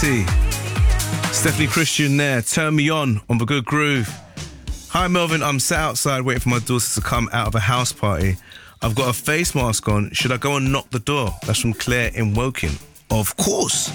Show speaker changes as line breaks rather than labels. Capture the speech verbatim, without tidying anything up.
T. Stephanie Christian there. Turn Me On on The Good Groove. Hi Melvin, I'm sat outside waiting for my daughter to come out of a house party. I've got a face mask on. Should I go and knock the door? That's from Claire in Woking. Of course.